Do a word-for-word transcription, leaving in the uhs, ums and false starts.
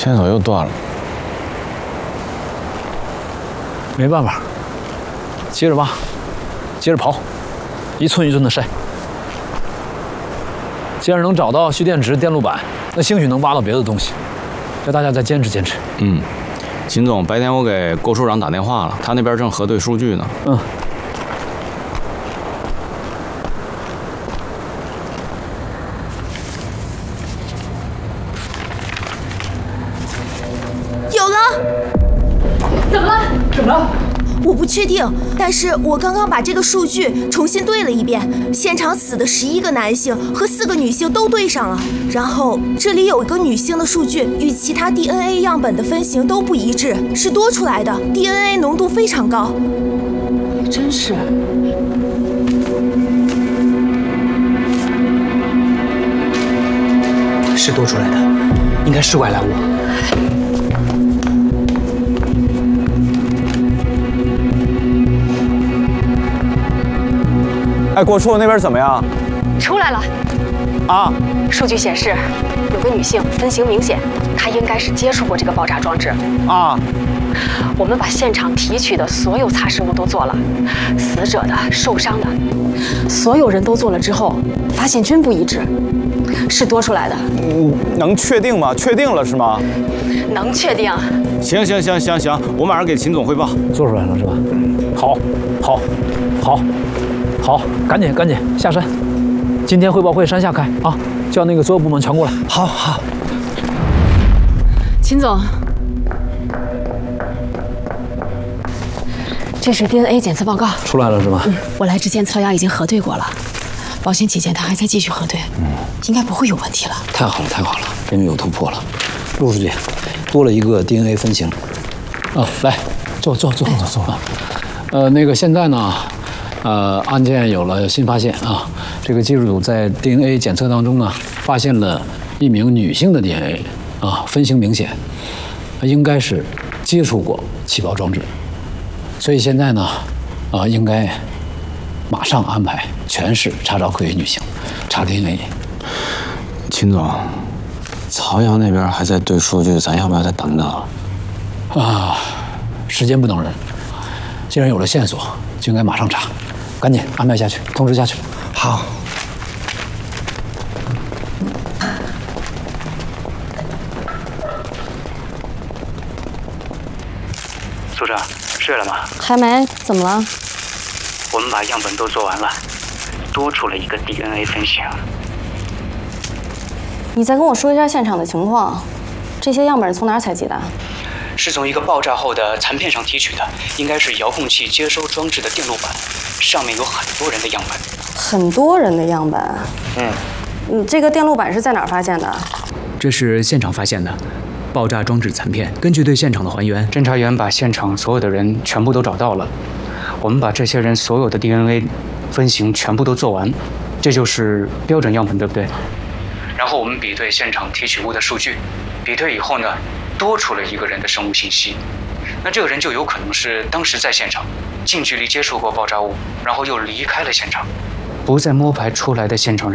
线索又断了， 没办法，接着挖，接着刨，一寸一寸的筛。既然能找到蓄电池、电路板，那兴许能挖到别的东西。叫大家再坚持坚持。 嗯，秦总，白天我给郭处长打电话了，他那边正核对数据呢。 嗯。 怎么了？我不确定，但是我刚刚把这个数据重新对了一遍，现场死的十一个男性和四个女性都对上了，然后这里有一个女性的数据与其他 D N A 样本的分型都不一致，是多出来的 ，D N A 浓度非常高。 真是。是多出来的，应该是外来物。 哎，郭处那边怎么样？ 出来了。 啊， 数据显示，有个女性分型明显，她应该是接触过这个爆炸装置。 啊， 我们把现场提取的所有擦拭物都做了，死者的、受伤的，所有人都做了之后，发现均不一致，是多出来的。 嗯，能确定吗？确定了是吗？ 能确定。 行行行行行，我马上给秦总汇报。 做出来了是吧？好，好，好。 好，赶紧赶紧下山！今天汇报会山下开啊，叫那个所有部门全过来。 好好。 秦总，这是 D N A 检测报告， 出来了是吧？ 嗯，我来之前测样已经核对过了，保险起见，他还在继续核对，嗯，应该不会有问题了。 太好了，太好了，终于有突破了。陆书记，多了一个 D N A 分型。啊，来，坐坐坐坐坐啊。呃，那个现在呢？ 呃，案件有了新发现啊！这个技术组在 D N A 检测当中呢，发现了一名女性的 D N A 啊，分型明显，应该是接触过起爆装置，所以现在呢，啊，应该马上安排全市查找可疑女性，查 D N A。 秦总，曹阳那边还在对数据，咱要不要再等等？ 啊，时间不等人，既然有了线索，就应该马上查。 赶紧安排下去，通知下去。 好。 组长，睡了吗？ 还没，怎么了？ 我们把样本都做完了，多出了一个 D N A 分型。 你再跟我说一下现场的情况，这些样本是从哪儿采集的？ 是从一个爆炸后的残片上提取的，应该是遥控器接收装置的电路板，上面有很多人的样本。 很多人的样本。嗯，你这个电路板是在哪儿发现的？ 这是现场发现的，爆炸装置残片。根据对现场的还原，侦查员把现场所有的人全部都找到了。我们把这些人所有的 D N A 分型全部都做完，这就是标准样本，对不对？然后我们比对现场提取物的数据，比对以后呢？ 多出了一个人的生物信息，那这个人就有可能是当时在现场，近距离接触过爆炸物，然后又离开了现场，不在摸排出来的现场人。